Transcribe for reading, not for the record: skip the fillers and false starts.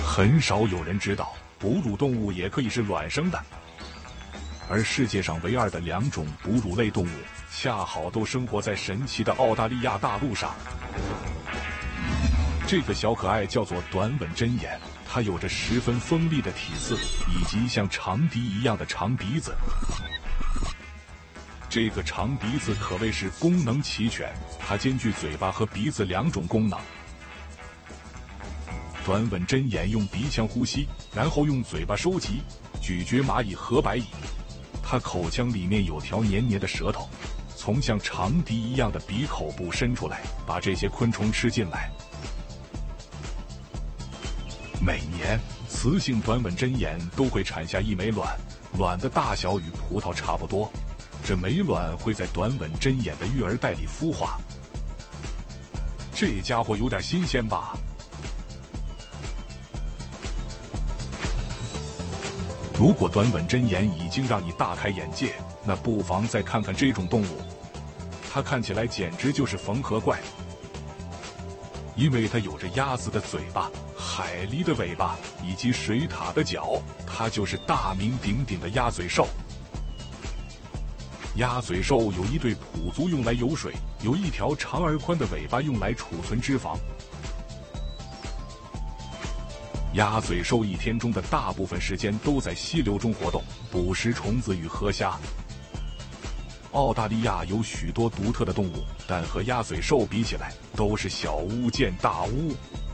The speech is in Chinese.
很少有人知道，哺乳动物也可以是卵生的。而世界上唯二的2种哺乳类动物，恰好都生活在神奇的澳大利亚大陆上。这个小可爱叫做短吻针眼，它有着十分锋利的体刺，以及像长笛一样的长鼻子。这个长鼻子可谓是功能齐全，它兼具嘴巴和鼻子2种功能。短吻针眼用鼻腔呼吸，然后用嘴巴收集、咀嚼蚂蚁和白蚁。它口腔里面有条黏黏的舌头，从像长笛一样的鼻口部伸出来，把这些昆虫吃进来。每年，雌性短吻针眼都会产下1枚卵，卵的大小与葡萄差不多。这枚卵会在短吻针眼的育儿袋里孵化。这家伙有点新鲜吧？如果短吻针眼已经让你大开眼界，那不妨再看看这种动物。它看起来简直就是缝合怪，因为它有着鸭子的嘴巴、海狸的尾巴以及水獭的脚，它就是大名鼎鼎的鸭嘴兽。鸭嘴兽有一对蹼足用来游水，有一条长而宽的尾巴用来储存脂肪。鸭嘴兽一天中的大部分时间都在溪流中活动，捕食虫子与河虾。澳大利亚有许多独特的动物，但和鸭嘴兽比起来，都是小巫见大巫。